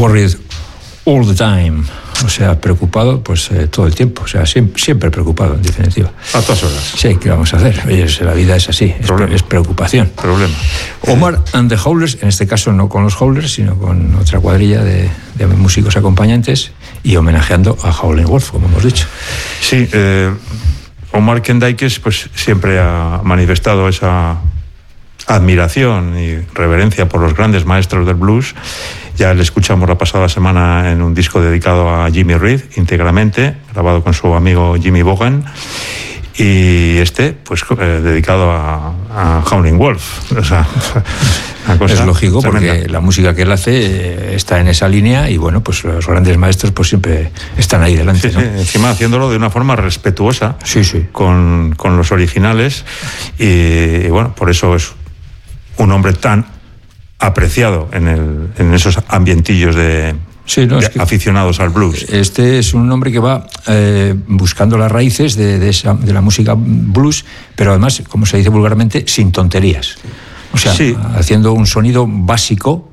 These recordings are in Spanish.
Worried all the time. O sea, preocupado pues todo el tiempo. O sea, siempre preocupado, en definitiva. A todas horas. Sí, ¿qué vamos a hacer? Oye, la vida es así, es preocupación. Problema. Omar and the Howlers, en este caso no con los Howlers, sino con otra cuadrilla de músicos acompañantes y homenajeando a Howlin' Wolf, como hemos dicho. Sí, Omar Kendikes pues siempre ha manifestado esa admiración y reverencia por los grandes maestros del blues. Ya le escuchamos la pasada semana en un disco dedicado a Jimmy Reed, íntegramente, grabado con su amigo Jimmy Vaughan, y pues dedicado a Howlin' Wolf. O sea, una cosa es lógico, tremenda. porque la música que él hace está en esa línea y bueno, pues los grandes maestros pues siempre están ahí delante, sí, ¿no? sí, encima haciéndolo de una forma respetuosa, sí. Con los originales, y bueno, por eso es un hombre tan apreciado en esos ambientillos de aficionados al blues. Este es un hombre que va buscando las raíces de la música blues, pero además, como se dice vulgarmente, sin tonterías. O sea, haciendo un sonido básico,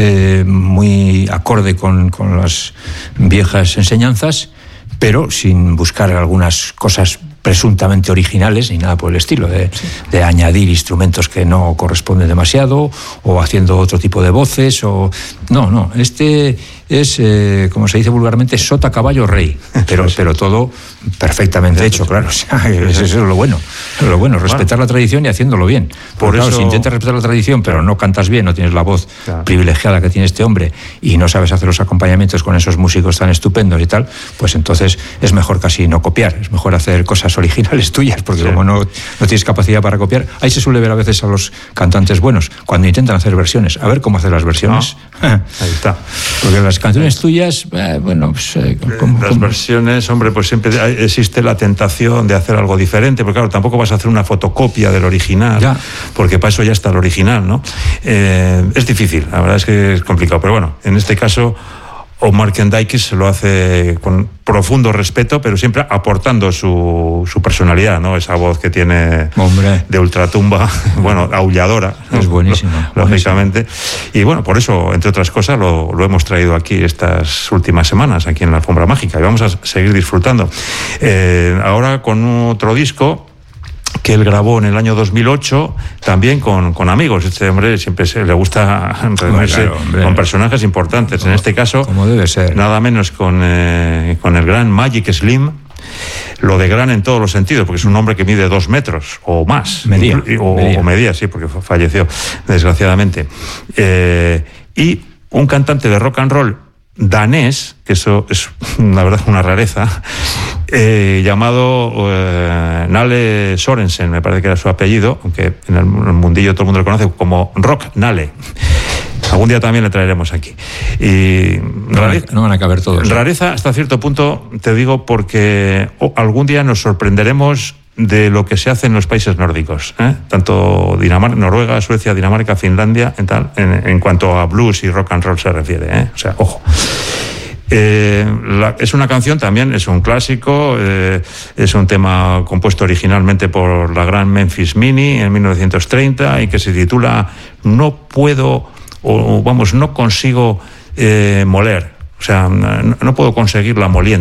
muy acorde con las viejas enseñanzas, pero sin buscar algunas cosas presuntamente originales ni nada por el estilo, de añadir instrumentos que no corresponden demasiado o haciendo otro tipo de voces o... No, este es, como se dice vulgarmente, sota, caballo, rey, pero todo perfectamente hecho, claro. O sea, eso es lo bueno, respetar la tradición y haciéndolo bien. Por eso, si intentas respetar la tradición, pero no cantas bien, no tienes la voz privilegiada que tiene este hombre y no sabes hacer los acompañamientos con esos músicos tan estupendos y tal, pues entonces es mejor casi no copiar, es mejor hacer cosas originales tuyas, porque como no tienes capacidad para copiar, ahí se suele ver a veces a los cantantes buenos, cuando intentan hacer versiones, a ver cómo hacer las versiones. Ahí está. Porque las canciones tuyas, bueno, pues... las versiones, hombre, pues siempre existe la tentación de hacer algo diferente, porque claro, tampoco vas a hacer una fotocopia del original, porque para eso ya está el original, ¿no? Es difícil, la verdad es que es complicado, pero bueno, en este caso Omar Kendikes lo hace con profundo respeto, pero siempre aportando su personalidad, ¿no? Esa voz que tiene de ultratumba, bueno, aulladora. Es buenísimo. Lógicamente. Y bueno, por eso, entre otras cosas, lo hemos traído aquí estas últimas semanas, aquí en la Alfombra Mágica, y vamos a seguir disfrutando. Ahora con otro disco que él grabó en el año 2008, también con amigos. Este hombre siempre le gusta reunirse con personajes importantes. En este caso, como debe ser, nada menos con el gran Magic Slim. Lo de gran en todos los sentidos, porque es un hombre que mide 2 metros o más. Medía, sí, porque falleció, desgraciadamente. Y un cantante de rock and roll danés, que eso es la verdad una rareza, llamado Nale Sorensen, me parece que era su apellido, aunque en el mundillo todo el mundo lo conoce como Rock Nale. Algún día también le traeremos aquí. Y no van a caber todos. Rareza hasta cierto punto, te digo, porque algún día nos sorprenderemos de lo que se hace en los países nórdicos, tanto Dinamarca, Noruega, Suecia, Dinamarca, Finlandia, en cuanto a blues y rock and roll se refiere, o sea, ojo. Es una canción también, es un clásico, es un tema compuesto originalmente por la gran Memphis Minnie en 1930 y que se titula No consigo moler, o sea, no puedo conseguir la molienda.